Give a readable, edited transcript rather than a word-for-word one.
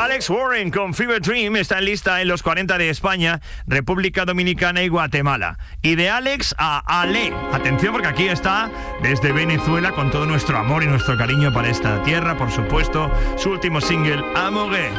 Alex Warren con Fever Dream está en lista en los 40 de España, República Dominicana y Guatemala. Y de Alex a Ale. Atención porque aquí está desde Venezuela con todo nuestro amor y nuestro cariño para esta tierra, por supuesto, su último single, Amore.